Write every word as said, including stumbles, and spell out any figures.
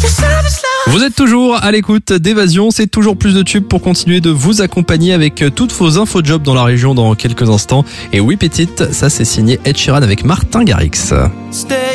Vous êtes toujours à l'écoute d'Évasion, c'est toujours plus de tubes pour continuer de vous accompagner avec toutes vos infos jobs dans la région dans quelques instants. Et oui petite, ça c'est signé Ed Sheeran avec Martin Garrix.